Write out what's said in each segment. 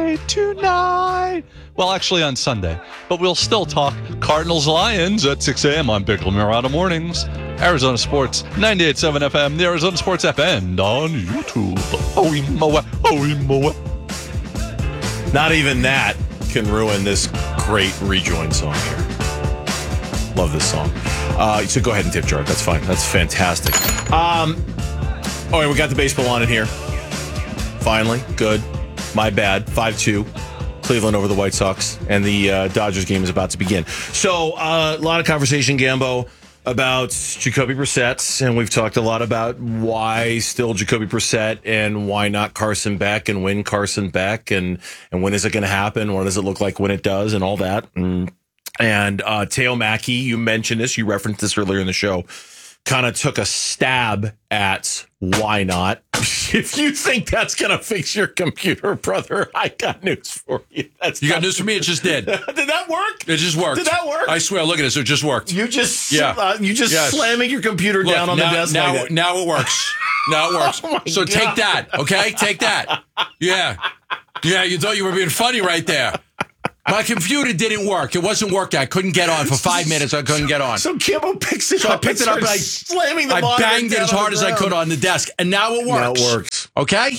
tonight. Well, actually on Sunday. But we'll still talk Cardinals-Lions at 6 a.m. on Pickle Mirada Mornings. Arizona Sports, 98.7 FM, the Arizona Sports app, and on YouTube. Not even that can ruin this great rejoin song here. Love this song. So go ahead and tip jar. That's fine. That's fantastic. All right, we got the baseball on in here. Finally. Good. My bad. 5-2. Cleveland over the White Sox. And the Dodgers game is about to begin. So a lot of conversation, Gambo, about Jacoby Brissett. And we've talked a lot about why still Jacoby Brissett and why not Carson Beck and when Carson Beck and when is it going to happen? What does it look like when it does and all that? And Teo Mackey, you mentioned this, you referenced this earlier in the show, kind of took a stab at why not. If you think that's going to fix your computer, brother, I got news for you. You got news for me? It just did. Did that work? It just worked. Did that work? I swear, look at this. It just worked. You just slamming your computer down on the desk. Now it works. Now it works. Oh so God. take that, okay? Take that. Yeah. Yeah, you thought you were being funny right there. My computer didn't work. It wasn't working. I couldn't get on for 5 minutes. I couldn't get on. So Kimbo picks it up. I picked it up and I slamming the I monitor banged it down as on hard the as I ground. could on the desk, and now it works. Now it works. Okay?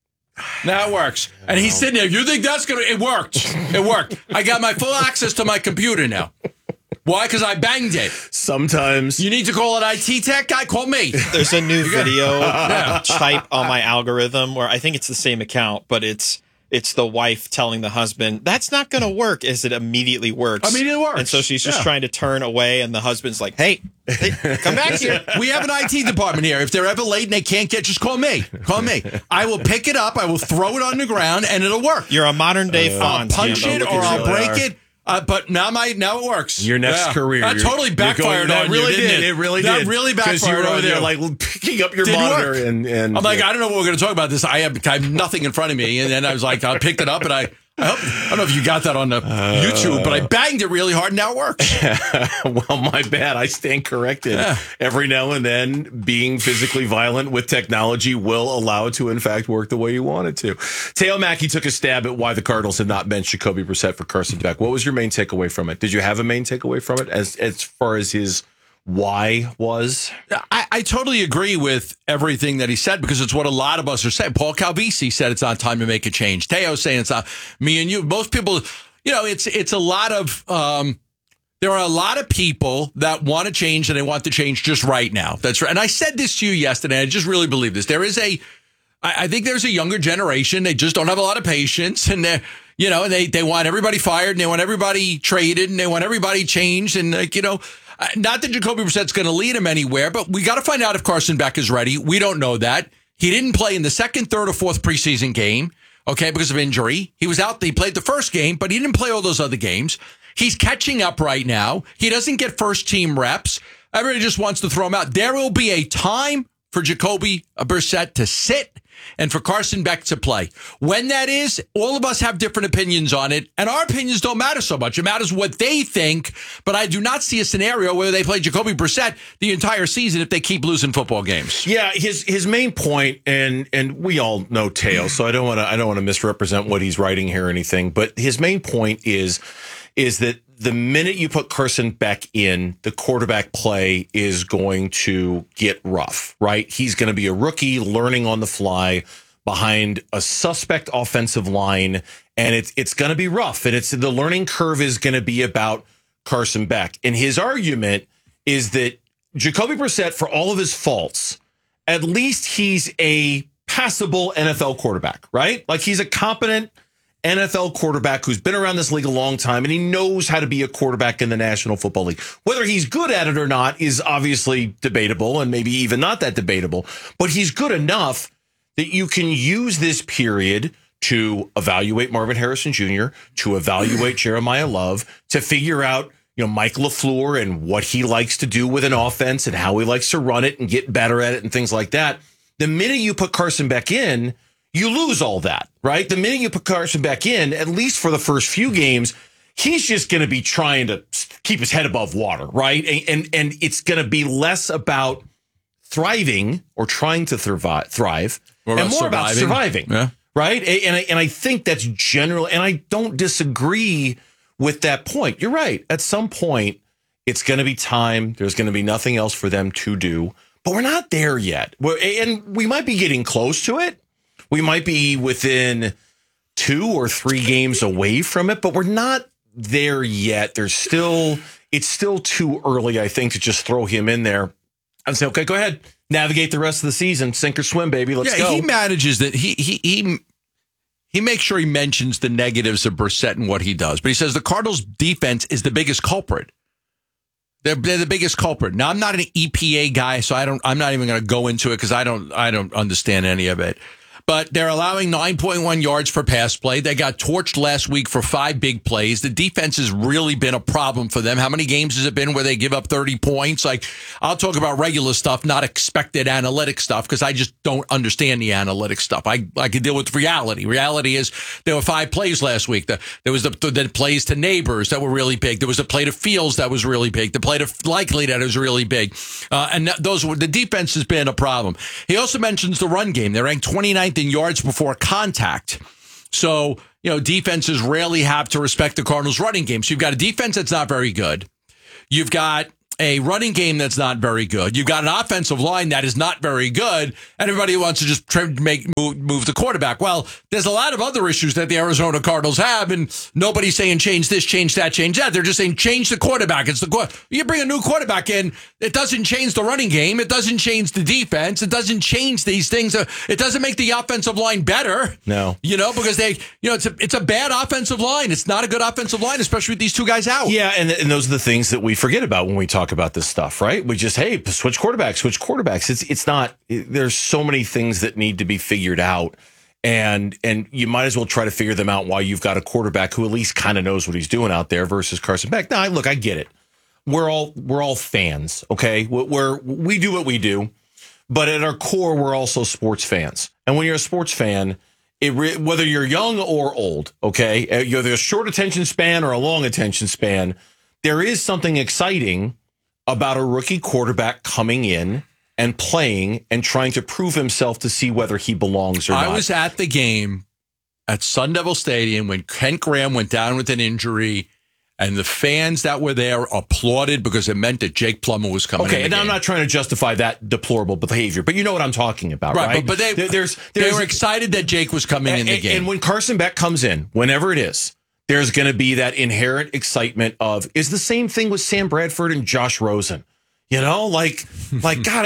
Now it works. And he's sitting there. You think that's going to... It worked. It worked. I got my full access to my computer now. Why? Because I banged it. Sometimes. You need to call an IT tech guy? Call me. There's a new video type on my algorithm where I think it's the same account, but it's the wife telling the husband, that's not going to work, as it immediately works. I mean, it works. And so she's just trying to turn away, and the husband's like, hey, come back here. We have an IT department here. If they're ever late and they can't get, just call me. Call me. I will pick it up. I will throw it on the ground, and it'll work. You're a modern-day I'll Fonz. punch Gambo. it Look or at I'll you. break it. But now it works. Your next career. That totally backfired on you, didn't it? It really did. That really backfired Because you were over there, you. like, picking up your Didn't monitor. work. And I'm like, I don't know what we're going to talk about this. I have nothing in front of me. And then I was like, I picked it up and I don't know if you got that on the YouTube, but I banged it really hard and now it works. Well, my bad. I stand corrected. Yeah. Every now and then, being physically violent with technology will allow it to, in fact, work the way you want it to. Teo Mackey took a stab at why the Cardinals had not benched Jacoby Brissett for Carson Beck. What was your main takeaway from it? Did you have a main takeaway from it as far as his why was? I totally agree with everything that he said because it's what a lot of us are saying. Paul Calvisi said it's not time to make a change. Teo's saying it's not. Me and you, most people, it's a lot of, there are a lot of people that want to change and they want to change just right now. That's right. And I said this to you yesterday. I just really believe this. I think there's a younger generation. They just don't have a lot of patience and they want everybody fired and they want everybody traded and they want everybody changed and not that Jacoby Brissett's going to lead him anywhere, but we got to find out if Carson Beck is ready. We don't know that. He didn't play in the second, third, or fourth preseason game, okay, because of injury. He was out. He played the first game, but he didn't play all those other games. He's catching up right now. He doesn't get first-team reps. Everybody just wants to throw him out. There will be a time for Jacoby Brissett to sit and for Carson Beck to play. When that is, all of us have different opinions on it, and our opinions don't matter so much. It matters what they think, but I do not see a scenario where they play Jacoby Brissett the entire season if they keep losing football games. Yeah, his main point, and we all know Teo, so I don't want to misrepresent what he's writing here or anything, but his main point is that the minute you put Carson Beck in, the quarterback play is going to get rough, right? He's going to be a rookie learning on the fly behind a suspect offensive line, and it's going to be rough. And the learning curve is going to be about Carson Beck. And his argument is that Jacoby Brissett, for all of his faults, at least he's a passable NFL quarterback, right? Like he's a competent NFL quarterback who's been around this league a long time, and he knows how to be a quarterback in the National Football League. Whether he's good at it or not is obviously debatable, and maybe even not that debatable, but he's good enough that you can use this period to evaluate Marvin Harrison Jr., to evaluate Jeremiah Love, to figure out Mike LaFleur and what he likes to do with an offense and how he likes to run it and get better at it and things like that. The minute you put Carson Beck in, you lose all that, right? The minute you put Carson Beck in, at least for the first few games, he's just going to be trying to keep his head above water, right? And it's going to be less about thriving or trying to thrive and more about surviving, right? And I think that's general, and I don't disagree with that point. You're right. At some point, it's going to be time. There's going to be nothing else for them to do, but we're not there yet. And we might be getting close to it. We might be within 2 or 3 games away from it, but we're not there yet. It's still too early, I think, to just throw him in there and say, okay, go ahead, navigate the rest of the season, sink or swim, baby. Let's go. He manages that. He makes sure he mentions the negatives of Brissett and what he does, but he says the Cardinals' defense is the biggest culprit. They're the biggest culprit. Now, I'm not an EPA guy, so I'm not even going to go into it because I don't understand any of it. But they're allowing 9.1 yards per pass play. They got torched last week for 5 big plays. The defense has really been a problem for them. How many games has it been where they give up 30 points? Like, I'll talk about regular stuff, not expected analytic stuff, because I just don't understand the analytic stuff. I can deal with reality. Reality is there were 5 plays last week. There was the plays to Neighbors that were really big. There was a play to Fields that was really big. The play to Likely that was really big. And the defense has been a problem. He also mentions the run game. They're ranked 29th in yards before contact. So, defenses rarely have to respect the Cardinals' running game. So you've got a defense that's not very good. You've got a running game that's not very good. You've got an offensive line that is not very good, and everybody wants to just move the quarterback. Well, there's a lot of other issues that the Arizona Cardinals have, and nobody's saying change this, change that, change that. They're just saying change the quarterback. You bring a new quarterback in, it doesn't change the running game. It doesn't change the defense. It doesn't change these things. It doesn't make the offensive line better. No, because it's a bad offensive line. It's not a good offensive line, especially with these 2 guys out. Yeah, and those are the things that we forget about when we talk about this stuff, right? We just, hey, switch quarterbacks. It's not, there's so many things that need to be figured out, and you might as well try to figure them out while you've got a quarterback who at least kind of knows what he's doing out there versus Carson Beck. Now, look, I get it. We're all fans, okay? We do what we do, but at our core, we're also sports fans. And when you're a sports fan, whether you're young or old, okay, you're a short attention span or a long attention span, there is something exciting about a rookie quarterback coming in and playing and trying to prove himself to see whether he belongs or not. I was at the game at Sun Devil Stadium when Kent Graham went down with an injury, and the fans that were there applauded because it meant that Jake Plummer was coming in. Okay, and I'm not trying to justify that deplorable behavior, but you know what I'm talking about, right? But they were excited that Jake was coming in the game. And when Carson Beck comes in, whenever it is, there's going to be that inherent excitement is the same thing with Sam Bradford and Josh Rosen. Like God,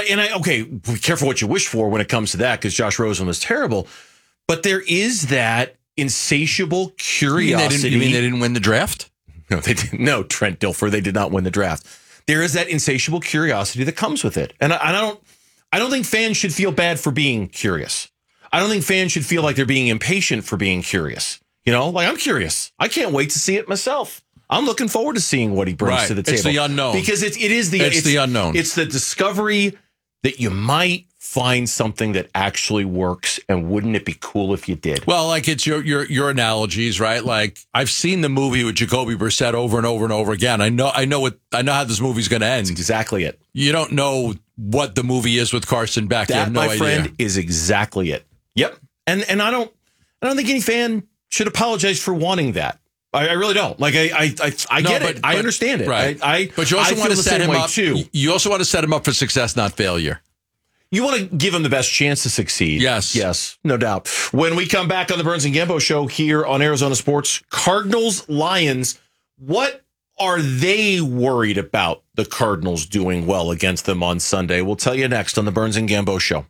be careful what you wish for when it comes to that, because Josh Rosen was terrible. But there is that insatiable curiosity. You mean they didn't win the draft? No, they didn't. No, Trent Dilfer, they did not win the draft. There is that insatiable curiosity that comes with it. And I don't think fans should feel bad for being curious. I don't think fans should feel like they're being impatient for being curious. I'm curious. I can't wait to see it myself. I'm looking forward to seeing what he brings to the table. It's the unknown. Because it's the unknown. It's the discovery that you might find something that actually works, and wouldn't it be cool if you did? Well, like it's your analogies, right? Like I've seen the movie with Jacoby Brissett over and over and over again. I know how this movie's going to end. That's exactly it. You don't know what the movie is with Carson Beck. That, you have no my idea. friend, is exactly it. Yep. And I don't think any fan should apologize for wanting that. I really don't. Like I get it. I understand it. Right. But you also want to set him up too. You also want to set him up for success, not failure. You want to give him the best chance to succeed. Yes, no doubt. When we come back on the Burns and Gambo show here on Arizona Sports, Cardinals, Lions, what are they worried about the Cardinals doing well against them on Sunday? We'll tell you next on the Burns and Gambo show.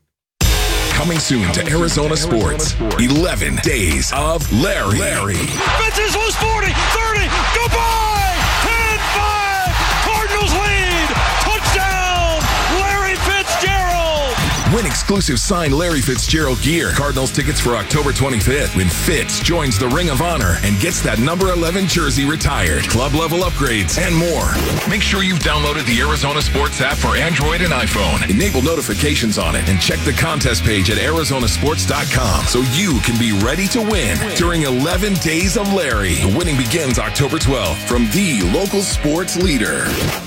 Coming soon to Arizona Sports, 11 Days of Larry. Fences was 40, 30, goodbye! 10-5, Cardinals lead, touchdown, Larry Fitzgerald! Win exclusive signed Larry Fitzgerald gear, Cardinals tickets for October 25th, when Fitz joins the Ring of Honor and gets that number 11 jersey retired, club level upgrades, and more. Make sure you've downloaded the Arizona Sports app for Android and iPhone. Enable notifications on it and check the contest page at arizonasports.com so you can be ready to win during 11 Days of Larry. The winning begins October 12th from the local sports leader.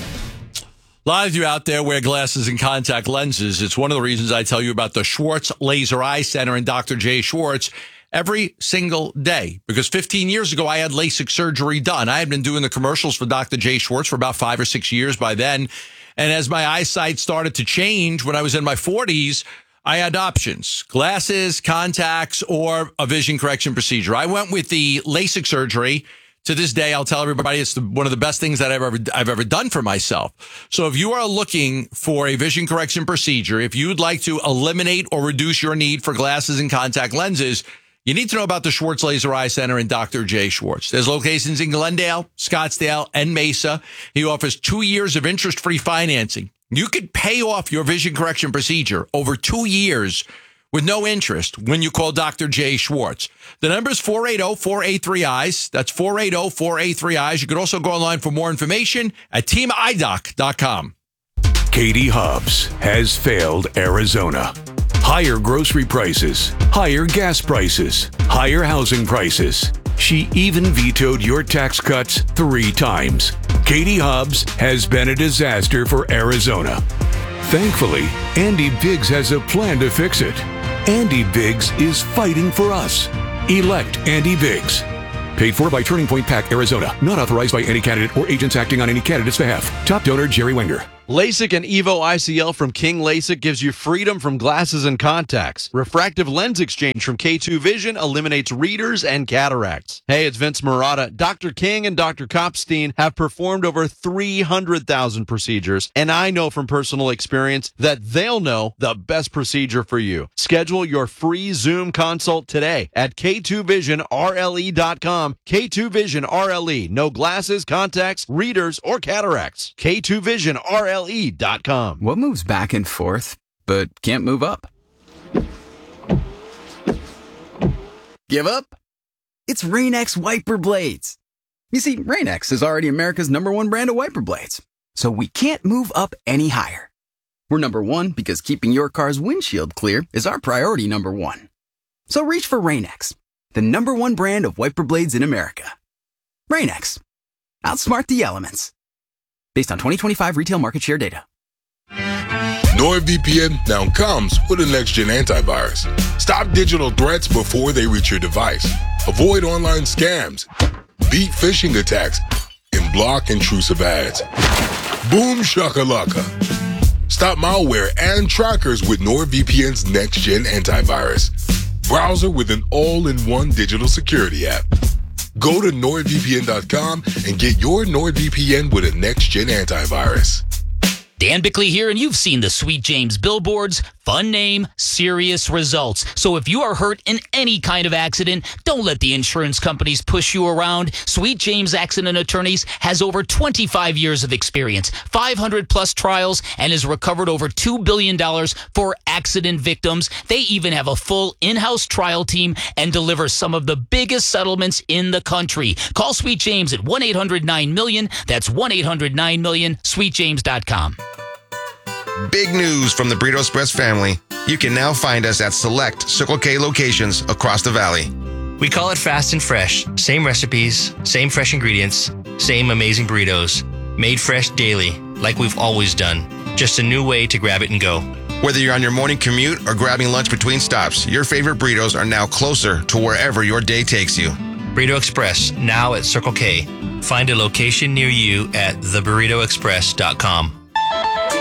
A lot of you out there wear glasses and contact lenses. It's one of the reasons I tell you about the Schwartz Laser Eye Center and Dr. Jay Schwartz every single day. Because 15 years ago, I had LASIK surgery done. I had been doing the commercials for Dr. Jay Schwartz for about 5 or 6 years by then. And as my eyesight started to change when I was in my 40s, I had options: glasses, contacts, or a vision correction procedure. I went with the LASIK surgery. To this day, I'll tell everybody it's one of the best things that I've ever done for myself. So if you are looking for a vision correction procedure, if you'd like to eliminate or reduce your need for glasses and contact lenses, you need to know about the Schwartz Laser Eye Center and Dr. Jay Schwartz. There's locations in Glendale, Scottsdale, and Mesa. He offers 2 years of interest-free financing. You could pay off your vision correction procedure over 2 years with no interest when you call Dr. Jay Schwartz. The number is 480-483-EYES. That's 480-483-EYES. You could also go online for more information at teamidoc.com. Katie Hobbs has failed Arizona. Higher grocery prices, higher gas prices, higher housing prices. She even vetoed your tax cuts 3 times. Katie Hobbs has been a disaster for Arizona. Thankfully, Andy Biggs has a plan to fix it. Andy Biggs is fighting for us. Elect Andy Biggs. Paid for by Turning Point PAC, Arizona. Not authorized by any candidate or agents acting on any candidate's behalf. Top donor, Jerry Wenger. LASIK and EVO ICL from King LASIK gives you freedom from glasses and contacts. Refractive lens exchange from K2 Vision eliminates readers and cataracts. Hey, it's Vince Marotta. Dr. King and Dr. Kopstein have performed over 300,000 procedures, and I know from personal experience that they'll know the best procedure for you. Schedule your free Zoom consult today at K2VisionRLE.com. K2 Vision RLE. No glasses, contacts, readers, or cataracts. K2VisionRLE.com. What moves back and forth, but can't move up? Give up? It's Rain-X wiper blades. You see, Rain-X is already America's #1 brand of wiper blades, so we can't move up any higher. We're #1 because keeping your car's windshield clear is our priority #1. So reach for Rain-X, the #1 brand of wiper blades in America. Rain-X. Outsmart the elements. Based on 2025 retail market share data. NordVPN now comes with a next-gen antivirus. Stop digital threats before they reach your device. Avoid online scams, beat phishing attacks, and block intrusive ads. Boom shakalaka. Stop malware and trackers with NordVPN's next-gen antivirus. Browser with an all-in-one digital security app. Go to NordVPN.com and get your NordVPN with a next-gen antivirus. Dan Bickley here, and you've seen the Sweet James billboards. Fun name, serious results. So if you are hurt in any kind of accident, don't let the insurance companies push you around. Sweet James Accident Attorneys has over 25 years of experience, 500-plus trials, and has recovered over $2 billion for accident victims. They even have a full in-house trial team and deliver some of the biggest settlements in the country. Call Sweet James at 1-800-9-MILLION. That's 1-800-9-MILLION, sweetjames.com. Big news from the Burrito Express family. You can now find us at select Circle K locations across the valley. We call it fast and fresh. Same recipes, same fresh ingredients, same amazing burritos. Made fresh daily, like we've always done. Just a new way to grab it and go. Whether you're on your morning commute or grabbing lunch between stops, your favorite burritos are now closer to wherever your day takes you. Burrito Express, now at Circle K. Find a location near you at theburritoexpress.com.